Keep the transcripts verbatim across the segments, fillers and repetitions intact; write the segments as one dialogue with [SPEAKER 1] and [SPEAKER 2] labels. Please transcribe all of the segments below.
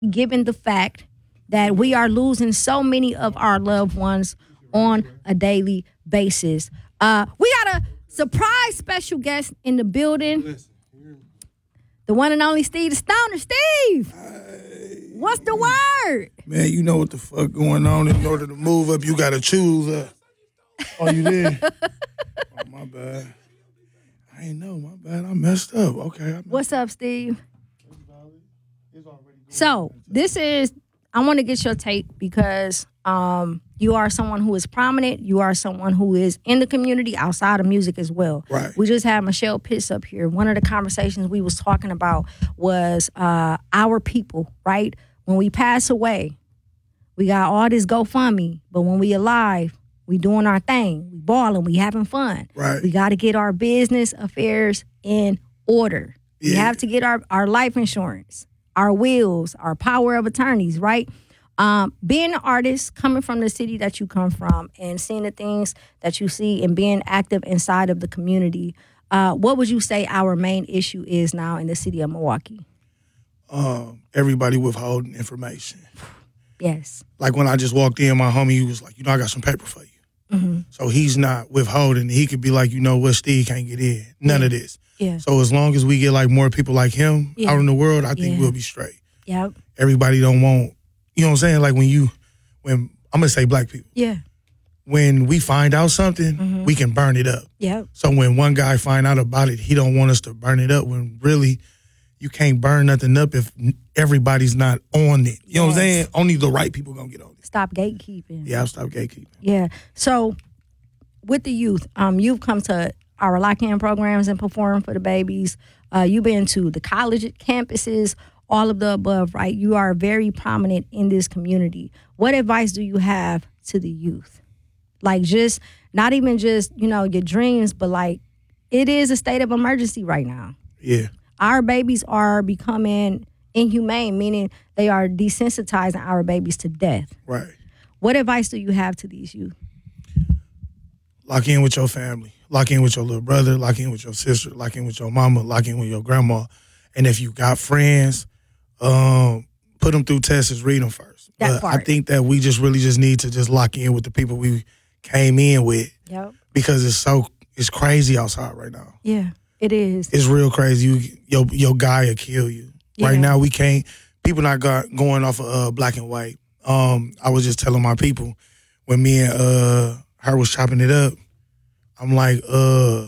[SPEAKER 1] given the fact that we are losing so many of our loved ones on a daily basis. Uh, we got a surprise special guest in the building. The one and only Steve the Stoner. Steve, what's the word?
[SPEAKER 2] Man, you know what the fuck going on. In order to move up, you gotta choose. Uh, oh, you did? Oh, my bad. I ain't know. My bad. I messed up. Okay. I messed
[SPEAKER 1] What's up, Steve? So this is, I want to get your take because um, you are someone who is prominent. You are someone who is in the community outside of music as well.
[SPEAKER 2] Right.
[SPEAKER 1] We just had Michelle Pitts up here. One of the conversations we was talking about was uh, our people, right? When we pass away, we got all this GoFundMe, but when we alive, we doing our thing. We balling, we having fun.
[SPEAKER 2] Right.
[SPEAKER 1] We got to get our business affairs in order. We
[SPEAKER 2] Yeah.
[SPEAKER 1] have to get our, our life insurance, our wills, our power of attorneys, right? Um, being an artist, coming from the city that you come from and seeing the things that you see and being active inside of the community, uh, what would you say our main issue is now in the city of Milwaukee?
[SPEAKER 2] Um, everybody withholding information.
[SPEAKER 1] Yes.
[SPEAKER 2] Like when I just walked in, my homie he was like, you know, I got some paper for you.
[SPEAKER 1] Mm-hmm.
[SPEAKER 2] So he's not withholding. He could be like, you know what, Steve can't get in. None
[SPEAKER 1] Yeah.
[SPEAKER 2] of this.
[SPEAKER 1] Yeah.
[SPEAKER 2] So as long as we get like more people like him
[SPEAKER 1] Yeah.
[SPEAKER 2] out in the world, I think
[SPEAKER 1] Yeah.
[SPEAKER 2] we'll be straight.
[SPEAKER 1] Yep.
[SPEAKER 2] Everybody don't want, you know what I'm saying? Like when you, when, I'm going to say black people.
[SPEAKER 1] Yeah.
[SPEAKER 2] When we find out something,
[SPEAKER 1] Mhm.
[SPEAKER 2] we can burn it up.
[SPEAKER 1] Yep.
[SPEAKER 2] So when one guy find out about it, he don't want us to burn it up when really you can't burn nothing up if everybody's not on it. You know what I'm
[SPEAKER 1] Yes.
[SPEAKER 2] saying? Only the right people going to get on it.
[SPEAKER 1] Stop gatekeeping.
[SPEAKER 2] Yeah, I'll stop gatekeeping.
[SPEAKER 1] Yeah. So with the youth, um, you've come to our lock-in programs and perform for the babies. Uh, you've been to the college campuses, all of the above, right? You are very prominent in this community. What advice do you have to the youth? Like just, not even just, you know, your dreams, but like it is a state of emergency right now.
[SPEAKER 2] Yeah.
[SPEAKER 1] Our babies are becoming inhumane, meaning they are desensitizing our babies to death.
[SPEAKER 2] Right.
[SPEAKER 1] What advice do you have to these youth?
[SPEAKER 2] Lock in with your family. Lock in with your little brother. Lock in with your sister. Lock in with your mama. Lock in with your grandma. And if you got friends, um, put them through tests. Read them first.
[SPEAKER 1] That
[SPEAKER 2] But
[SPEAKER 1] part.
[SPEAKER 2] I think that we just really just need to just lock in with the people we came in with
[SPEAKER 1] Yep.
[SPEAKER 2] because it's so it's crazy outside right now.
[SPEAKER 1] Yeah, it is.
[SPEAKER 2] It's real crazy. You your your guy will kill you.
[SPEAKER 1] Yeah.
[SPEAKER 2] Right now we can't. People not got, going off of uh, black and white. Um, I was just telling my people when me and uh, her was chopping it up. I'm like, uh,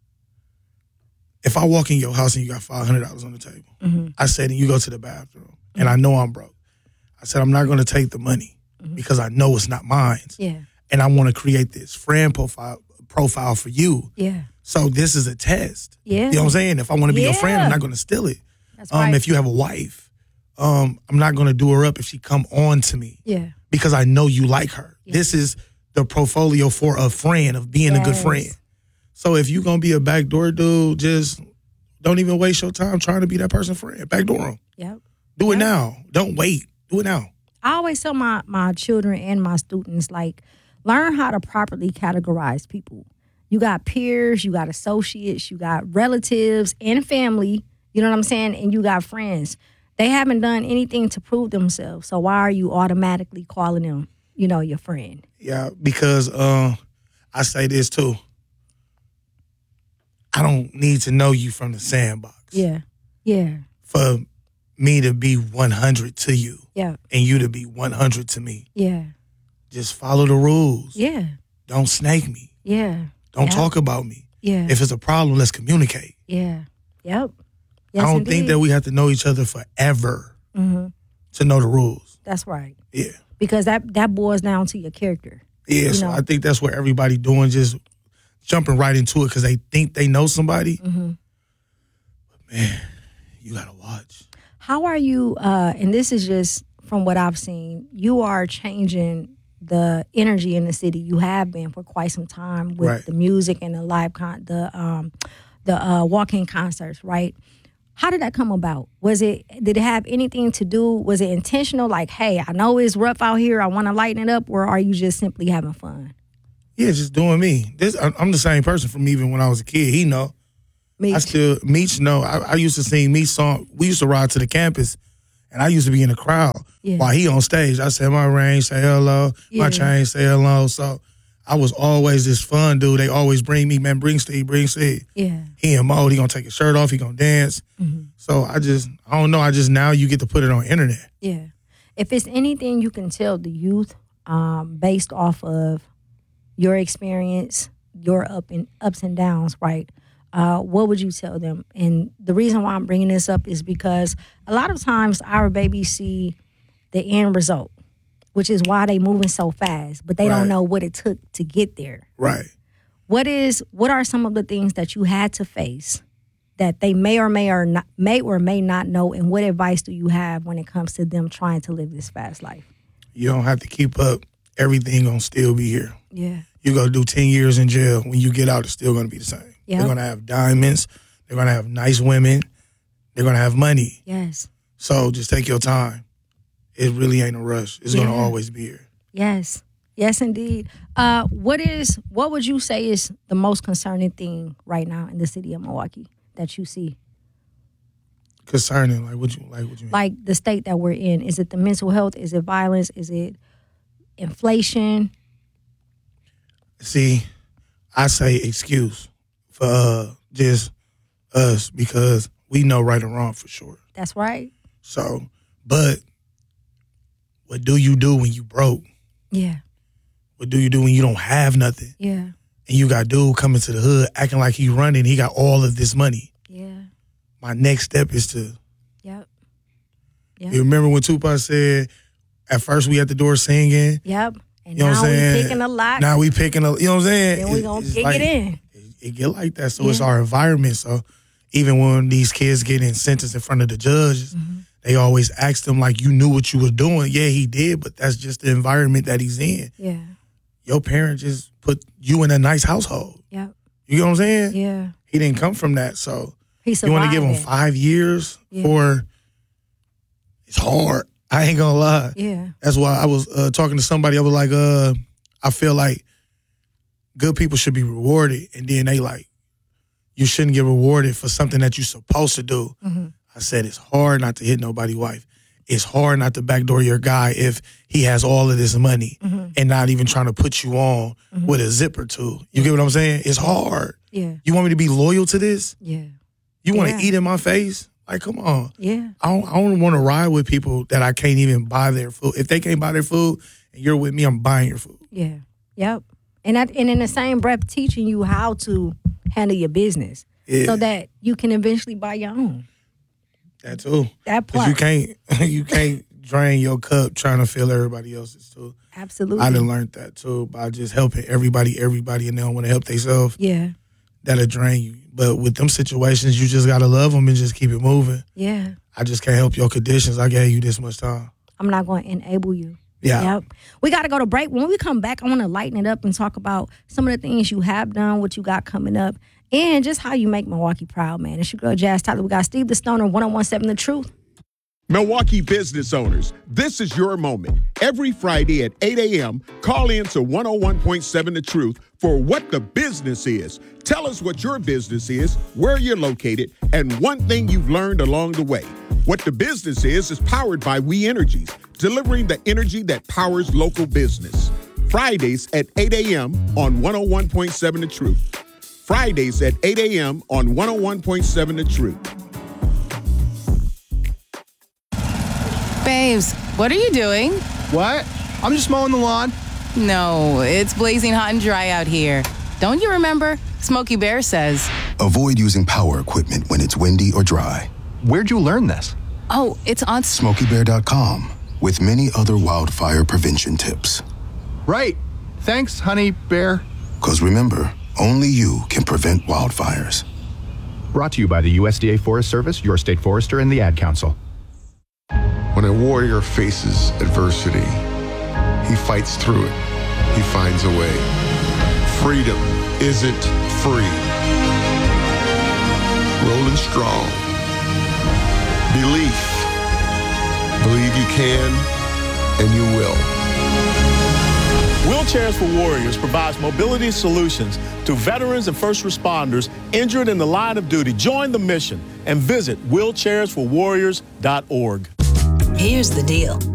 [SPEAKER 2] if I walk in your house and you got five hundred dollars on the table,
[SPEAKER 1] Mm-hmm.
[SPEAKER 2] I said, and you go to the bathroom, and I know I'm broke. I said, I'm not going to take the money
[SPEAKER 1] Mhm.
[SPEAKER 2] because I know it's not mine,
[SPEAKER 1] Yeah,
[SPEAKER 2] and I want to create this friend profile profile for you.
[SPEAKER 1] yeah,
[SPEAKER 2] So this is a test.
[SPEAKER 1] yeah.
[SPEAKER 2] You know what I'm saying? If I want to be your friend,
[SPEAKER 1] Yeah.
[SPEAKER 2] I'm not going to steal it.
[SPEAKER 1] That's
[SPEAKER 2] Um,
[SPEAKER 1] right.
[SPEAKER 2] If you have a wife, um, I'm not going to do her up if she come on to me
[SPEAKER 1] yeah,
[SPEAKER 2] because I know you like her.
[SPEAKER 1] Yeah.
[SPEAKER 2] This is the portfolio for a friend of being a good
[SPEAKER 1] Yes.
[SPEAKER 2] friend. So if you're going to be a backdoor dude, just don't even waste your time trying to be that person's friend. Backdoor him.
[SPEAKER 1] yep.
[SPEAKER 2] Do it
[SPEAKER 1] Yeah.
[SPEAKER 2] now. Don't wait. Do it now.
[SPEAKER 1] I always tell my my children and my students, like, learn how to properly categorize people. You got peers, you got associates, you got relatives and family. You know what I'm saying? And you got friends. They haven't done anything to prove themselves. So why are you automatically calling them, you know, your friend?
[SPEAKER 2] Yeah, because uh, I say this too. I don't need to know you from the sandbox.
[SPEAKER 1] Yeah, yeah,
[SPEAKER 2] For me to be one hundred to you
[SPEAKER 1] yeah,
[SPEAKER 2] and you to be one hundred to me.
[SPEAKER 1] yeah,
[SPEAKER 2] Just follow the rules.
[SPEAKER 1] yeah,
[SPEAKER 2] Don't snake me.
[SPEAKER 1] yeah,
[SPEAKER 2] Don't
[SPEAKER 1] Yeah.
[SPEAKER 2] talk about me.
[SPEAKER 1] yeah,
[SPEAKER 2] If it's a problem, let's communicate.
[SPEAKER 1] yeah, yep. Yes,
[SPEAKER 2] I don't
[SPEAKER 1] indeed.
[SPEAKER 2] think that we have to know each other forever
[SPEAKER 1] hmm
[SPEAKER 2] to know the rules.
[SPEAKER 1] That's right.
[SPEAKER 2] Yeah.
[SPEAKER 1] Because that, that boils down to your character.
[SPEAKER 2] Yeah,
[SPEAKER 1] You
[SPEAKER 2] so
[SPEAKER 1] know.
[SPEAKER 2] I think that's what everybody doing, just jumping right into it because they think they know somebody.
[SPEAKER 1] hmm
[SPEAKER 2] Man, you got to watch.
[SPEAKER 1] How are you, uh, and this is just from what I've seen, you are changing the energy in the city. You have been for quite some time with
[SPEAKER 2] Right.
[SPEAKER 1] the music and the live, con- the um, the uh, walk-in concerts, right? How did that come about? Was it, did it have anything to do, was it intentional? Like, hey, I know it's rough out here, I want to lighten it up, or are you just simply having fun?
[SPEAKER 2] Yeah, just doing me. This I- I'm the same person from even when I was a kid. He know.
[SPEAKER 1] Me,
[SPEAKER 2] I still, Meech know. I, I used to sing Meech song. We used to ride to the campus And I used to be in the crowd
[SPEAKER 1] Yeah.
[SPEAKER 2] while he on stage. I said my range, say hello.
[SPEAKER 1] Yeah.
[SPEAKER 2] My chain, say hello. So I was always this fun dude. They always bring me, man, bring Steve, bring Steve.
[SPEAKER 1] Yeah.
[SPEAKER 2] He in mode, he gonna take his shirt off, he gonna dance.
[SPEAKER 1] Mm-hmm.
[SPEAKER 2] So I just, I don't know, I just, now you get to put it on internet.
[SPEAKER 1] Yeah. If it's anything you can tell the youth um, based off of your experience, your up and ups and downs, right? Uh, what would you tell them? And the reason why I'm bringing this up is because a lot of times our babies see the end result, which is why they moving so fast, but they
[SPEAKER 2] Right.
[SPEAKER 1] don't know what it took to get there.
[SPEAKER 2] Right.
[SPEAKER 1] What is what are some of the things that you had to face that they may or may or not may or may not know, and what advice do you have when it comes to them trying to live this fast life?
[SPEAKER 2] You don't have to keep up. Everything gonna still be here.
[SPEAKER 1] Yeah.
[SPEAKER 2] You go do ten years in jail. When you get out, it's still gonna be the same.
[SPEAKER 1] Yep.
[SPEAKER 2] They're gonna have diamonds. They're gonna have nice women. They're gonna have money.
[SPEAKER 1] Yes.
[SPEAKER 2] So just take your time. It really ain't a rush. It's
[SPEAKER 1] Yeah.
[SPEAKER 2] gonna always be here.
[SPEAKER 1] Yes. Yes, indeed. Uh, what is what would you say is the most concerning thing right now in the city of Milwaukee that you see?
[SPEAKER 2] Concerning, like what you like what you mean?
[SPEAKER 1] Like the state that we're in. Is it the mental health? Is it violence? Is it inflation?
[SPEAKER 2] See, I say excuse for uh, just us because we know right and wrong for sure.
[SPEAKER 1] That's right.
[SPEAKER 2] So, but what do you do when you broke?
[SPEAKER 1] Yeah.
[SPEAKER 2] What do you do when you don't have nothing?
[SPEAKER 1] Yeah.
[SPEAKER 2] And you got dude coming to the hood acting like he running, he got all of this money.
[SPEAKER 1] Yeah.
[SPEAKER 2] My next step is to,
[SPEAKER 1] Yep. Yep.
[SPEAKER 2] you remember when Tupac said, at first we at the door singing,
[SPEAKER 1] Yep. And
[SPEAKER 2] you know
[SPEAKER 1] now
[SPEAKER 2] what I'm
[SPEAKER 1] we
[SPEAKER 2] saying?
[SPEAKER 1] picking a lot.
[SPEAKER 2] Now we picking up, you know what I'm saying?
[SPEAKER 1] then we
[SPEAKER 2] It-
[SPEAKER 1] gonna
[SPEAKER 2] it's
[SPEAKER 1] kick
[SPEAKER 2] like-
[SPEAKER 1] it in.
[SPEAKER 2] It, it get like that. So it's
[SPEAKER 1] Yeah.
[SPEAKER 2] our environment. So even when these kids get in sentenced in front of the judges,
[SPEAKER 1] Mm-hmm.
[SPEAKER 2] they always ask them like, you knew what you were doing. Yeah, he did, but that's just the environment that he's in.
[SPEAKER 1] Yeah.
[SPEAKER 2] Your parents just put you in a nice household.
[SPEAKER 1] Yep.
[SPEAKER 2] You know what I'm saying?
[SPEAKER 1] Yeah.
[SPEAKER 2] He didn't come from that. So
[SPEAKER 1] He
[SPEAKER 2] you
[SPEAKER 1] survived
[SPEAKER 2] want to give him
[SPEAKER 1] it.
[SPEAKER 2] five years
[SPEAKER 1] Yeah.
[SPEAKER 2] for, it's hard. I ain't gonna lie.
[SPEAKER 1] Yeah.
[SPEAKER 2] That's why I was uh, talking to somebody. I was like, uh, I feel like good people should be rewarded. And then they like, you shouldn't get rewarded for something that you're supposed to do.
[SPEAKER 1] Mm-hmm.
[SPEAKER 2] I said, it's hard not to hit nobody's wife. It's hard not to backdoor your guy if he has all of this money
[SPEAKER 1] Mm-hmm.
[SPEAKER 2] and not even trying to put you on
[SPEAKER 1] Mhm.
[SPEAKER 2] with a zipper too. You get what I'm saying? It's hard.
[SPEAKER 1] Yeah.
[SPEAKER 2] You want me to be loyal to this?
[SPEAKER 1] Yeah.
[SPEAKER 2] You want to
[SPEAKER 1] Yeah.
[SPEAKER 2] eat in my face? Like, come on.
[SPEAKER 1] Yeah.
[SPEAKER 2] I don't, I don't want to ride with people that I can't even buy their food. If they can't buy their food and you're with me, I'm buying your food.
[SPEAKER 1] Yeah. Yep. And that, and in the same breath, teaching you how to handle your business
[SPEAKER 2] Yeah,
[SPEAKER 1] so that you can eventually buy your own.
[SPEAKER 2] that too.
[SPEAKER 1] That
[SPEAKER 2] Because
[SPEAKER 1] part.
[SPEAKER 2] you can't, you can't drain your cup trying to fill everybody else's too.
[SPEAKER 1] Absolutely.
[SPEAKER 2] I done learned that too by just helping everybody, everybody, and they don't want to help themselves.
[SPEAKER 1] Yeah.
[SPEAKER 2] That'll drain you. But with them situations, you just gotta love them and just keep it moving.
[SPEAKER 1] Yeah.
[SPEAKER 2] I just can't help your conditions. I gave you this much time.
[SPEAKER 1] I'm not going to enable you.
[SPEAKER 2] Yeah.
[SPEAKER 1] Yep. We got to go to break. When we come back, I want to lighten it up and talk about some of the things you have done, what you got coming up, and just how you make Milwaukee proud, man. It's your girl, Jazz Tyler. We got Steve the Stoner, ten seventeen The Truth.
[SPEAKER 3] Milwaukee business owners, this is your moment. Every Friday at eight a.m., call in to one oh one point seven The Truth for What the Business Is. Tell us what your business is, where you're located, and one thing you've learned along the way. What the Business Is is powered by We Energies, delivering the energy that powers local business. Fridays at eight a.m. on one oh one point seven The Truth. Fridays at eight a.m. on one oh one point seven The Truth.
[SPEAKER 4] Babes, what are you doing?
[SPEAKER 5] What? I'm just mowing the lawn.
[SPEAKER 4] No, it's blazing hot and dry out here. Don't you remember? Smokey Bear says.
[SPEAKER 6] Avoid using power equipment when it's windy or dry.
[SPEAKER 5] Where'd you learn this?
[SPEAKER 4] Oh, it's on.
[SPEAKER 6] Smokey Bear dot com with many other wildfire prevention tips.
[SPEAKER 5] Right. Thanks, honey bear.
[SPEAKER 6] Because remember, only you can prevent wildfires.
[SPEAKER 7] Brought to you by the U S D A Forest Service, your state forester, and the Ad Council.
[SPEAKER 8] When a warrior faces adversity, he fights through it. He finds a way. Freedom isn't free. Rolling strong. Belief. Believe you can, and you will.
[SPEAKER 9] Wheelchairs for Warriors provides mobility solutions to veterans and first responders injured in the line of duty. Join the mission and visit wheelchairs for warriors dot org.
[SPEAKER 10] Here's the deal.